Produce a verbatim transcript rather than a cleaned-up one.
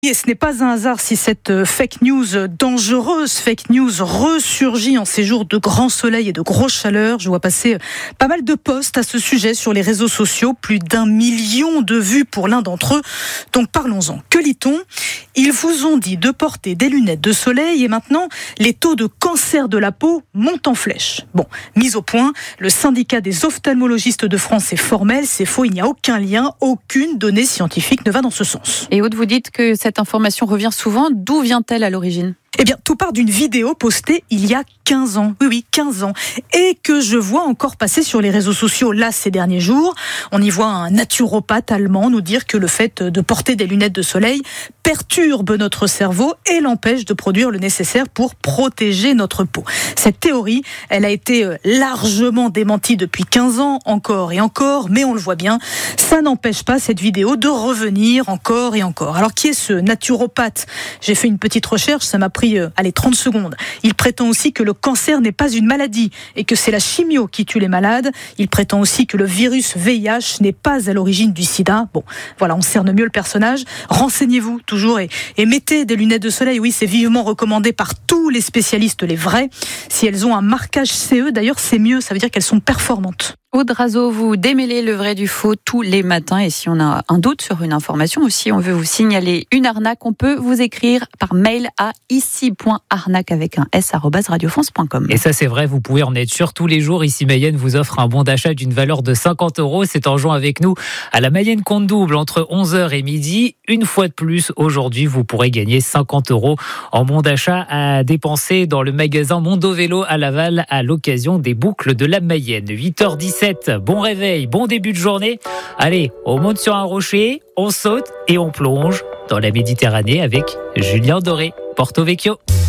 Et ce n'est pas un hasard si cette fake news dangereuse, fake news ressurgit en ces jours de grand soleil et de grosse chaleur. Je vois passer pas mal de posts à ce sujet sur les réseaux sociaux, plus d'un million de vues pour l'un d'entre eux. Donc parlons-en. Que lit-on ? Ils vous ont dit de porter des lunettes de soleil et maintenant les taux de cancer de la peau montent en flèche. Bon, mise au point, le syndicat des ophtalmologistes de France est formel, c'est faux, il n'y a aucun lien, aucune donnée scientifique ne va dans ce sens. Et Aude, vous dites que cette information revient souvent. D'où vient-elle à l'origine ? Eh bien, tout part d'une vidéo postée il y a quinze ans. Oui, oui, quinze ans. Et que je vois encore passer sur les réseaux sociaux, là, ces derniers jours. On y voit un naturopathe allemand nous dire que le fait de porter des lunettes de soleil perturbe notre cerveau et l'empêche de produire le nécessaire pour protéger notre peau. Cette théorie, elle a été largement démentie depuis quinze ans, encore et encore, mais on le voit bien, ça n'empêche pas cette vidéo de revenir encore et encore. Alors, qui est ce naturopathe ? J'ai fait une petite recherche, ça m'a pris allez, trente secondes. Il prétend aussi que le cancer n'est pas une maladie et que c'est la chimio qui tue les malades. Il prétend aussi que le virus V I H n'est pas à l'origine du sida. Bon, voilà, on cerne mieux le personnage. Renseignez-vous toujours et, et mettez des lunettes de soleil. Oui, c'est vivement recommandé par tous les spécialistes, les vrais. Si elles ont un marquage C E, d'ailleurs, c'est mieux. Ça veut dire qu'elles sont performantes. Aude Razeau, vous démêlez le vrai du faux tous les matins. Et si on a un doute sur une information ou si on veut vous signaler une arnaque, on peut vous écrire par mail à ici point arnaque avec un s arobase radio france point com. Et ça, c'est vrai, vous pouvez en être sûr. Tous les jours, ici Mayenne vous offre un bon d'achat d'une valeur de cinquante euros. C'est en jouant avec nous à la Mayenne compte double entre onze heures et midi. Une fois de plus, aujourd'hui, vous pourrez gagner cinquante euros en bon d'achat à dépenser dans le magasin Mondo Vélo à Laval à l'occasion des boucles de la Mayenne. huit heures dix-sept. Bon réveil, bon début de journée. Allez, on monte sur un rocher, on saute et on plonge dans la Méditerranée avec Julien Doré, Porto Vecchio.